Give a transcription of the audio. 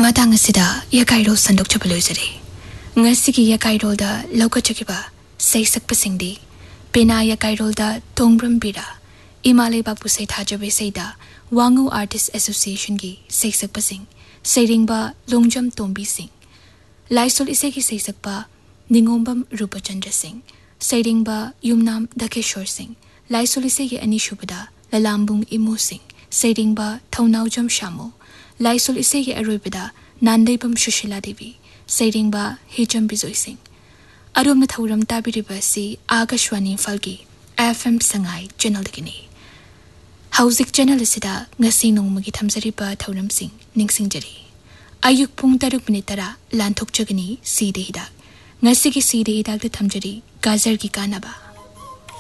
matang asida yakairo sandok chapaloizari ngasigi yakairo da lokachakiba seisak pasingdi pena yakairo da tongbram bira imale bapu sei thajabe seida wangu artist association gi seisak pasing seiringba longjam tombi sing laisol isegi seisak pa ningombam rupachandra sing seiringba yumnam dakeshor sing laisol isegi anishubada lalambung imu sing seiringba thaunaujam shamo laisol isegi aroibada nandeibam shushila devi seiringba hijam bizoy sing aromna thauram tabiriba si agashwani falgi fm sangai channel dagini hauzik channel asida ngasi nongmagi thamjariba thauram sing ningsing jari ayuk pung 6 lanthok jagani side hidak ngasi gi side hidak de thamjari gajar gi kanaba